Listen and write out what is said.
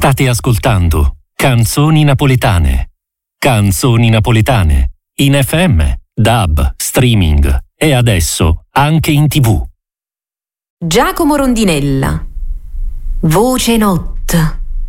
State ascoltando Canzoni Napoletane. Canzoni Napoletane. In FM, DAB, streaming e adesso anche in TV. Giacomo Rondinella. Voce notte.